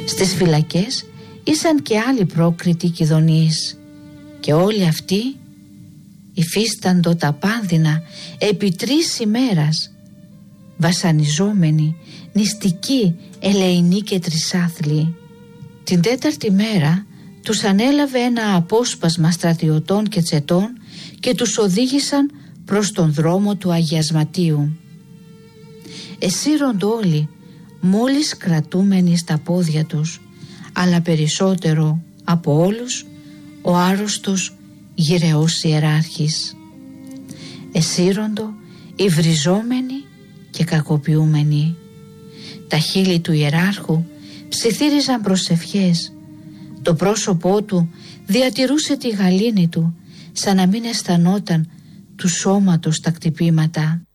Στις φυλακές ήσαν και άλλοι πρόκριτοι κηδονείς, και όλοι αυτοί υφίσταντο τα πάνδυνα επί 3 ημέρας, βασανιζόμενοι, νηστικοί, ελεηνοί και τρισάθλοι. Την 4η μέρα τους ανέλαβε ένα απόσπασμα στρατιωτών και τσετών και τους οδήγησαν προς τον δρόμο του αγιασματίου. Εσύρονται όλοι, μόλις κρατούμενοι στα πόδια τους, αλλά περισσότερο από όλους ο άρρωστος γυρεός ιεράρχης. Εσύροντο υβριζόμενοι και κακοποιούμενοι. Τα χείλη του ιεράρχου ψιθύριζαν προσευχές. Το πρόσωπό του διατηρούσε τη γαλήνη του, σαν να μην αισθανόταν του σώματος τα κτυπήματα.